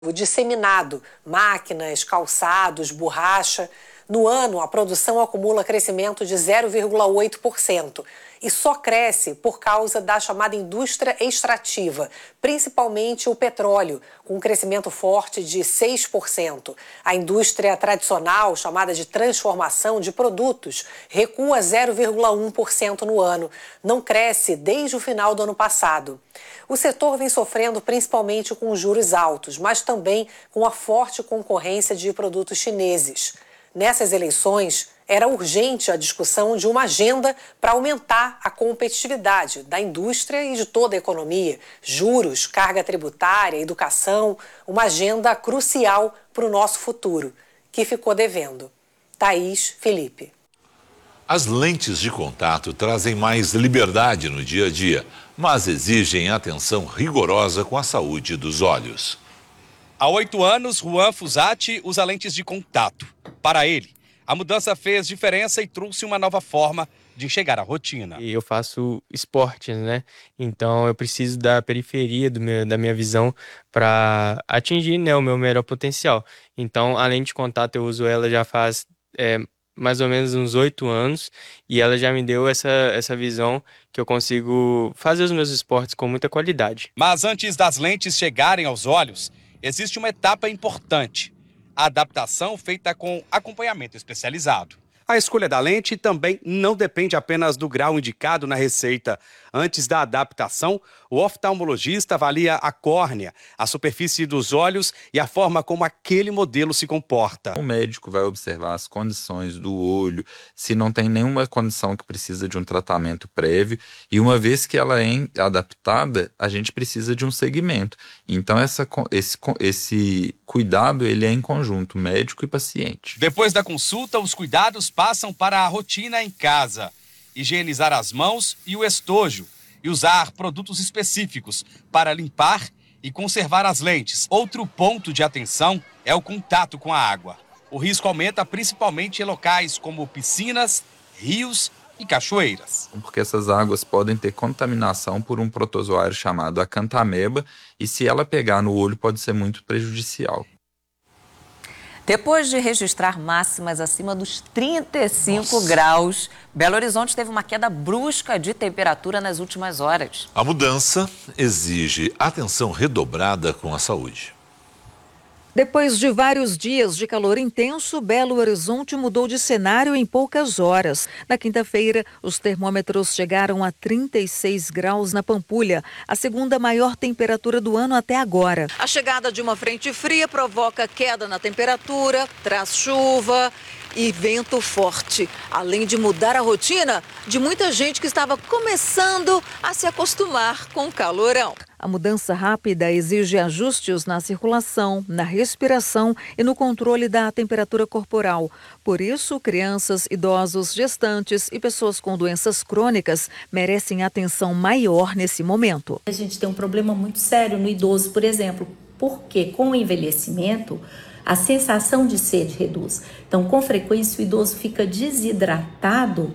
disseminado, máquinas, calçados, borracha. No ano, a produção acumula crescimento de 0,8% e só cresce por causa da chamada indústria extrativa, principalmente o petróleo, com um crescimento forte de 6%. A indústria tradicional, chamada de transformação de produtos, recua 0,1% no ano. Não cresce desde o final do ano passado. O setor vem sofrendo principalmente com juros altos, mas também com a forte concorrência de produtos chineses. Nessas eleições, era urgente a discussão de uma agenda para aumentar a competitividade da indústria e de toda a economia. Juros, carga tributária, educação, uma agenda crucial para o nosso futuro, que ficou devendo. Thaís, Felipe. As lentes de contato trazem mais liberdade no dia a dia, mas exigem atenção rigorosa com a saúde dos olhos. Há 8 anos, Juan Fusati usa lentes de contato. Para ele, a mudança fez diferença e trouxe uma nova forma de enxergar a rotina. Eu faço esportes, né? Então eu preciso da periferia da minha visão para atingir, né, o meu melhor potencial. Então, a lente de contato eu uso ela já faz mais ou menos uns 8 anos e ela já me deu essa visão que eu consigo fazer os meus esportes com muita qualidade. Mas antes das lentes chegarem aos olhos, existe uma etapa importante: a adaptação feita com acompanhamento especializado. A escolha da lente também não depende apenas do grau indicado na receita. Antes da adaptação, o oftalmologista avalia a córnea, a superfície dos olhos e a forma como aquele modelo se comporta. O médico vai observar as condições do olho, se não tem nenhuma condição que precisa de um tratamento prévio, e uma vez que ela é adaptada, a gente precisa de um segmento. Então esse cuidado ele é em conjunto, médico e paciente. Depois da consulta, os cuidados passam para a rotina em casa: higienizar as mãos e o estojo e usar produtos específicos para limpar e conservar as lentes. Outro ponto de atenção é o contato com a água. O risco aumenta principalmente em locais como piscinas, rios e cachoeiras. Porque essas águas podem ter contaminação por um protozoário chamado acantameba e se ela pegar no olho pode ser muito prejudicial. Depois de registrar máximas acima dos 35 graus, Belo Horizonte teve uma queda brusca de temperatura nas últimas horas. A mudança exige atenção redobrada com a saúde. Depois de vários dias de calor intenso, Belo Horizonte mudou de cenário em poucas horas. Na quinta-feira, os termômetros chegaram a 36 graus na Pampulha, a segunda maior temperatura do ano até agora. A chegada de uma frente fria provoca queda na temperatura, traz chuva e vento forte, além de mudar a rotina de muita gente que estava começando a se acostumar com o calorão. A mudança rápida exige ajustes na circulação, na respiração e no controle da temperatura corporal. Por isso, crianças, idosos, gestantes e pessoas com doenças crônicas merecem atenção maior nesse momento. A gente tem um problema muito sério no idoso, por exemplo, porque com o envelhecimento a sensação de sede reduz. Então, com frequência, o idoso fica desidratado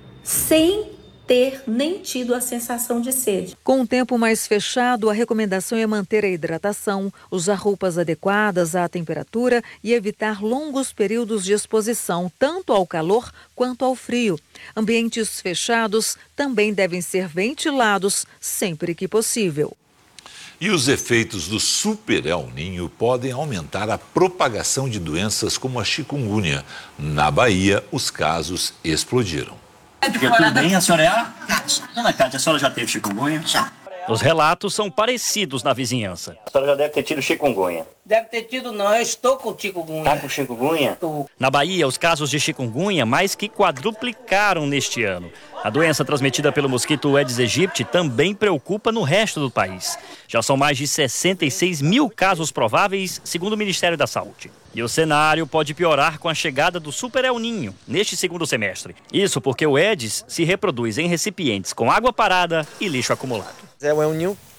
sem ter nem tido a sensação de sede. Com o tempo mais fechado, a recomendação é manter a hidratação, usar roupas adequadas à temperatura e evitar longos períodos de exposição, tanto ao calor quanto ao frio. Ambientes fechados também devem ser ventilados sempre que possível. E os efeitos do Super El Niño podem aumentar a propagação de doenças como a chikungunya. Na Bahia, os casos explodiram. Tudo bem, a senhora é a Dona Cátia, a senhora já teve chikungunya? Já. Os relatos são parecidos na vizinhança. A senhora já deve ter tido chikungunya. Deve ter tido não, eu estou com chikungunya. Está com chikungunya? Estou. Na Bahia, os casos de chikungunya mais que quadruplicaram neste ano. A doença transmitida pelo mosquito Aedes aegypti também preocupa no resto do país. Já são mais de 66 mil casos prováveis, segundo o Ministério da Saúde. E o cenário pode piorar com a chegada do Super El Niño neste segundo semestre. Isso porque o Aedes se reproduz em recipientes com água parada e lixo acumulado. O El Niño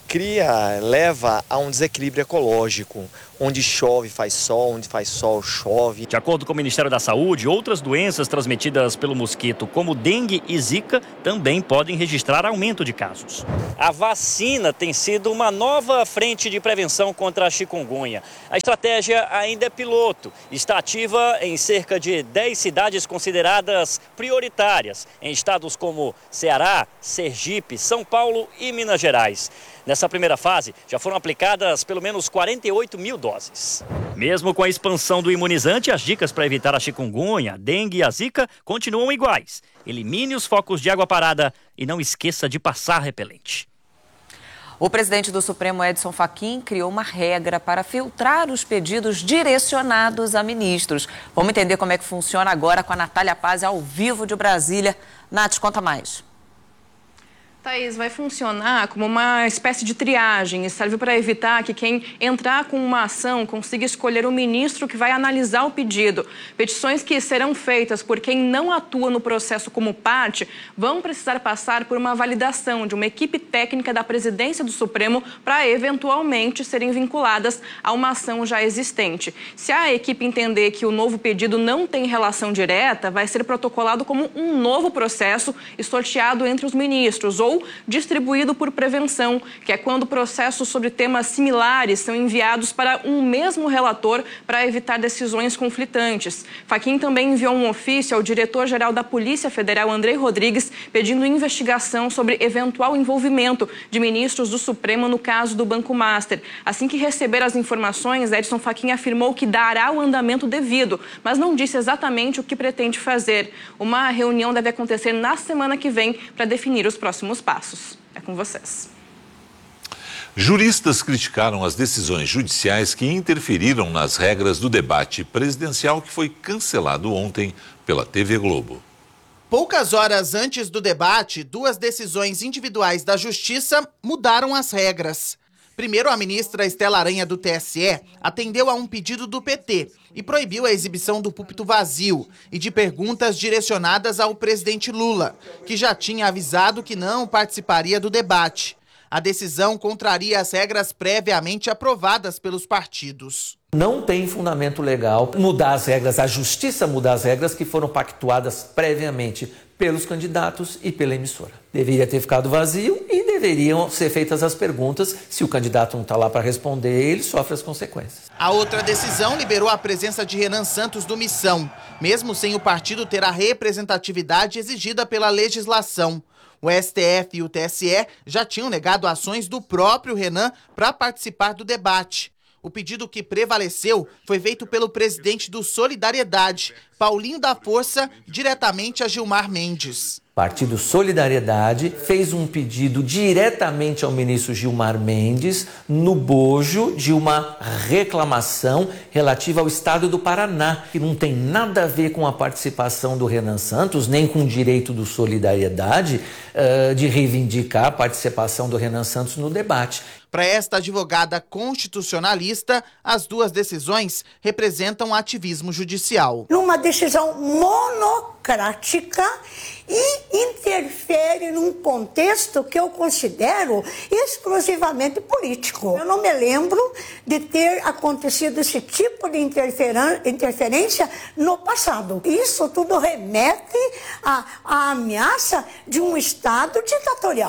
leva a um desequilíbrio ecológico. Onde chove faz sol, onde faz sol chove. De acordo com o Ministério da Saúde, outras doenças transmitidas pelo mosquito, como dengue e zika, também podem registrar aumento de casos. A vacina tem sido uma nova frente de prevenção contra a chikungunya. A estratégia ainda é piloto. Está ativa em cerca de 10 cidades consideradas prioritárias, em estados como Ceará, Sergipe, São Paulo e Minas Gerais. Nessa primeira fase, já foram aplicadas pelo menos 48 mil doses. Mesmo com a expansão do imunizante, as dicas para evitar a chikungunya, a dengue e a zika continuam iguais. Elimine os focos de água parada e não esqueça de passar repelente. O presidente do Supremo, Edson Fachin, criou uma regra para filtrar os pedidos direcionados a ministros. Vamos entender como é que funciona agora com a Natália Paz ao vivo de Brasília. Nath, conta mais. Thaís, vai funcionar como uma espécie de triagem e serve para evitar que quem entrar com uma ação consiga escolher o ministro que vai analisar o pedido. Petições que serão feitas por quem não atua no processo como parte vão precisar passar por uma validação de uma equipe técnica da presidência do Supremo para eventualmente serem vinculadas a uma ação já existente. Se a equipe entender que o novo pedido não tem relação direta, vai ser protocolado como um novo processo e sorteado entre os ministros ou distribuído por prevenção, que é quando processos sobre temas similares são enviados para um mesmo relator para evitar decisões conflitantes. Fachin também enviou um ofício ao diretor-geral da Polícia Federal, Andrei Rodrigues, pedindo investigação sobre eventual envolvimento de ministros do Supremo no caso do Banco Master. Assim que receber as informações, Edson Fachin afirmou que dará o andamento devido, mas não disse exatamente o que pretende fazer. Uma reunião deve acontecer na semana que vem para definir os próximos passos. É com vocês. Juristas criticaram as decisões judiciais que interferiram nas regras do debate presidencial que foi cancelado ontem pela TV Globo. Poucas horas antes do debate, 2 decisões individuais da Justiça mudaram as regras. Primeiro, a ministra Estela Aranha, do TSE, atendeu a um pedido do PT e proibiu a exibição do púlpito vazio e de perguntas direcionadas ao presidente Lula, que já tinha avisado que não participaria do debate. A decisão contraria as regras previamente aprovadas pelos partidos. Não tem fundamento legal mudar as regras, a Justiça mudar as regras que foram pactuadas previamente pelos candidatos e pela emissora. Deveria ter ficado vazio e deveriam ser feitas as perguntas. Se o candidato não está lá para responder, ele sofre as consequências. A outra decisão liberou a presença de Renan Santos do Missão, mesmo sem o partido ter a representatividade exigida pela legislação. O STF e o TSE já tinham negado ações do próprio Renan para participar do debate. O pedido que prevaleceu foi feito pelo presidente do Solidariedade, Paulinho da Força, diretamente a Gilmar Mendes. Partido Solidariedade fez um pedido diretamente ao ministro Gilmar Mendes no bojo de uma reclamação relativa ao estado do Paraná, que não tem nada a ver com a participação do Renan Santos, nem com o direito do Solidariedade de reivindicar a participação do Renan Santos no debate. Para esta advogada constitucionalista, as 2 decisões representam ativismo judicial. Numa decisão monocrática e interfere num contexto que eu considero exclusivamente político. Eu não me lembro de ter acontecido esse tipo de interferência no passado. Isso tudo remete à ameaça de um Estado ditatorial.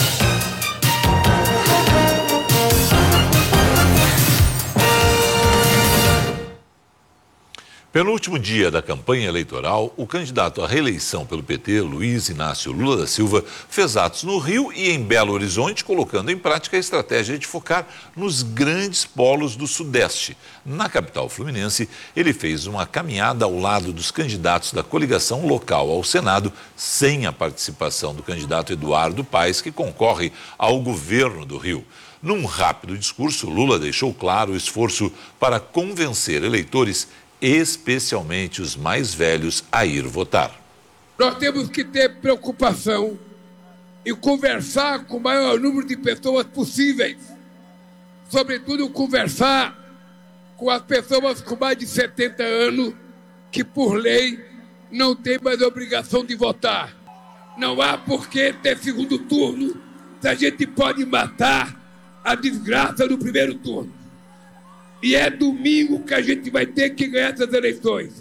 Penúltimo dia da campanha eleitoral, o candidato à reeleição pelo PT, Luiz Inácio Lula da Silva, fez atos no Rio e em Belo Horizonte, colocando em prática a estratégia de focar nos grandes polos do Sudeste. Na capital fluminense, ele fez uma caminhada ao lado dos candidatos da coligação local ao Senado, sem a participação do candidato Eduardo Paes, que concorre ao governo do Rio. Num rápido discurso, Lula deixou claro o esforço para convencer eleitores, especialmente os mais velhos, a ir votar. Nós temos que ter preocupação em conversar com o maior número de pessoas possíveis. Sobretudo, conversar com as pessoas com mais de 70 anos, que por lei não têm mais obrigação de votar. Não há por que ter segundo turno, se a gente pode matar a desgraça do primeiro turno. E é domingo que a gente vai ter que ganhar essas eleições.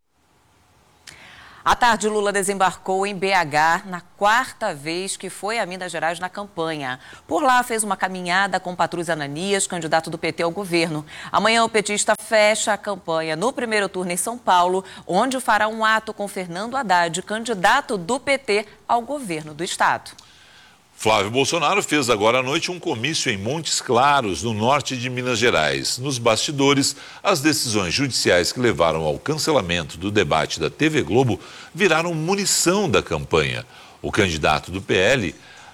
À tarde, Lula desembarcou em BH na quarta vez que foi a Minas Gerais na campanha. Por lá, fez uma caminhada com Patrus Ananias, candidato do PT ao governo. Amanhã, o petista fecha a campanha no primeiro turno em São Paulo, onde fará um ato com Fernando Haddad, candidato do PT ao governo do estado. Flávio Bolsonaro fez agora à noite um comício em Montes Claros, no norte de Minas Gerais. Nos bastidores, as decisões judiciais que levaram ao cancelamento do debate da TV Globo viraram munição da campanha. O candidato do PL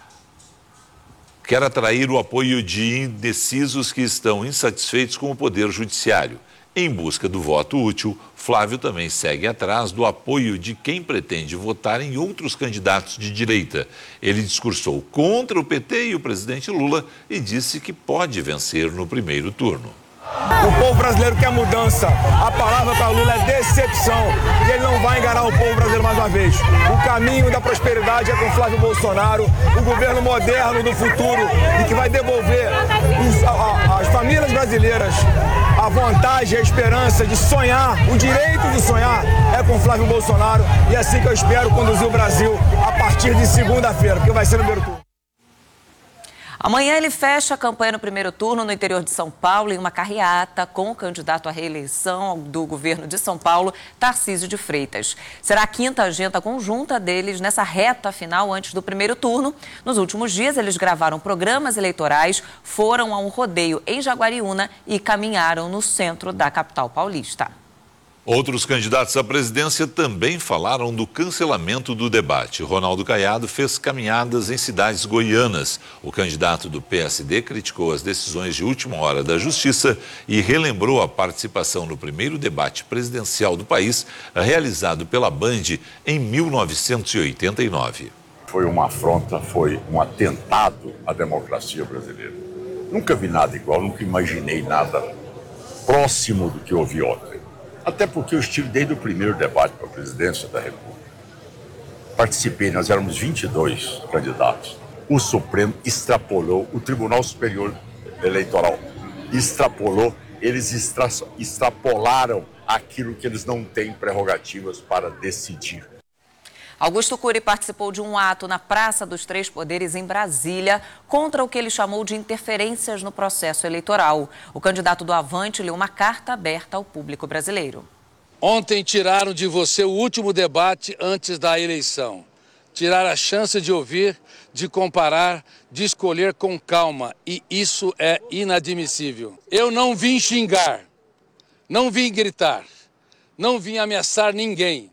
quer atrair o apoio de indecisos que estão insatisfeitos com o Poder Judiciário. Em busca do voto útil, Flávio também segue atrás do apoio de quem pretende votar em outros candidatos de direita. Ele discursou contra o PT e o presidente Lula e disse que pode vencer no primeiro turno. O povo brasileiro quer mudança. A palavra para Lula é decepção. E ele não vai enganar o povo brasileiro mais uma vez. O caminho da prosperidade é com Flávio Bolsonaro, o governo moderno do futuro e que vai devolver às famílias brasileiras a vontade e a esperança de sonhar, o direito de sonhar é com Flávio Bolsonaro. E é assim que eu espero conduzir o Brasil a partir de segunda-feira, porque vai ser no primeiro turno. Amanhã ele fecha a campanha no primeiro turno no interior de São Paulo em uma carreata com o candidato à reeleição do governo de São Paulo, Tarcísio de Freitas. Será a quinta agenda conjunta deles nessa reta final antes do primeiro turno. Nos últimos dias, eles gravaram programas eleitorais, foram a um rodeio em Jaguariúna e caminharam no centro da capital paulista. Outros candidatos à presidência também falaram do cancelamento do debate. Ronaldo Caiado fez caminhadas em cidades goianas. O candidato do PSD criticou as decisões de última hora da Justiça e relembrou a participação no primeiro debate presidencial do país, realizado pela Band em 1989. Foi uma afronta, foi um atentado à democracia brasileira. Nunca vi nada igual, nunca imaginei nada próximo do que ouvi ontem. Até porque eu estive desde o primeiro debate para a presidência da República. Participei, nós éramos 22 candidatos. O Supremo extrapolou, o Tribunal Superior Eleitoral extrapolou, eles extrapolaram aquilo que eles não têm prerrogativas para decidir. Augusto Cury participou de um ato na Praça dos Três Poderes, em Brasília, contra o que ele chamou de interferências no processo eleitoral. O candidato do Avante leu uma carta aberta ao público brasileiro. Ontem tiraram de você o último debate antes da eleição. Tiraram a chance de ouvir, de comparar, de escolher com calma. E isso é inadmissível. Eu não vim xingar, não vim gritar, não vim ameaçar ninguém.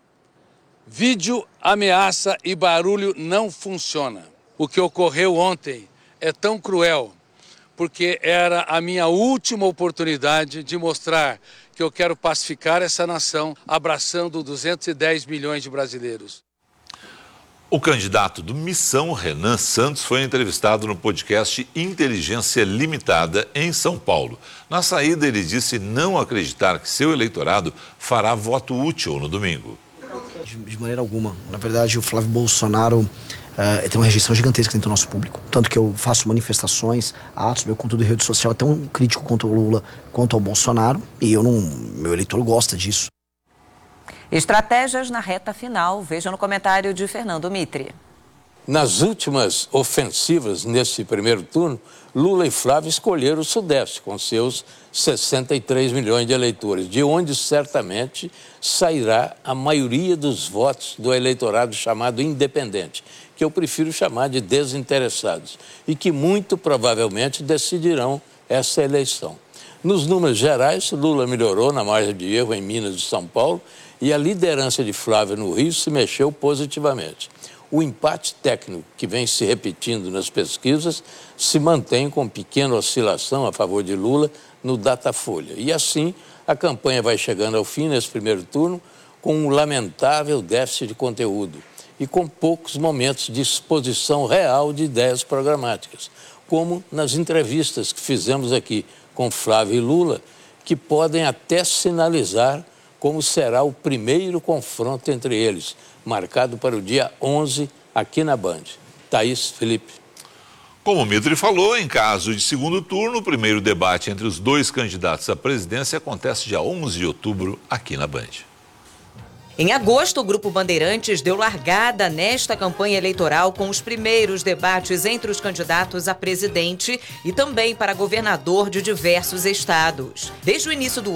Vídeo, ameaça e barulho não funciona. O que ocorreu ontem é tão cruel, porque era a minha última oportunidade de mostrar que eu quero pacificar essa nação, abraçando 210 milhões de brasileiros. O candidato do Missão, Renan Santos, foi entrevistado no podcast Inteligência Limitada, em São Paulo. Na saída, ele disse não acreditar que seu eleitorado fará voto útil no domingo. De maneira alguma. Na verdade, o Flávio Bolsonaro tem uma rejeição gigantesca dentro do nosso público. Tanto que eu faço manifestações, atos, meu conteúdo de rede social é tão crítico quanto o Lula, quanto ao Bolsonaro. E meu eleitor gosta disso. Estratégias na reta final. Veja no comentário de Fernando Mitre. Nas últimas ofensivas nesse primeiro turno, Lula e Flávio escolheram o Sudeste, com seus 63 milhões de eleitores, de onde certamente sairá a maioria dos votos do eleitorado chamado independente, que eu prefiro chamar de desinteressados, e que muito provavelmente decidirão essa eleição. Nos números gerais, Lula melhorou na margem de erro em Minas e São Paulo, e a liderança de Flávio no Rio se mexeu positivamente. O empate técnico que vem se repetindo nas pesquisas se mantém com pequena oscilação a favor de Lula no Datafolha. E assim, a campanha vai chegando ao fim nesse primeiro turno com um lamentável déficit de conteúdo e com poucos momentos de exposição real de ideias programáticas, como nas entrevistas que fizemos aqui com Flávio e Lula, que podem até sinalizar como será o primeiro confronto entre eles, marcado para o dia 11, aqui na Band. Thaís, Felipe. Como o Mitri falou, em caso de segundo turno, o primeiro debate entre os dois candidatos à presidência acontece dia 11 de outubro aqui na Band. Em agosto, o Grupo Bandeirantes deu largada nesta campanha eleitoral com os primeiros debates entre os candidatos a presidente e também para governador de diversos estados. Desde o início do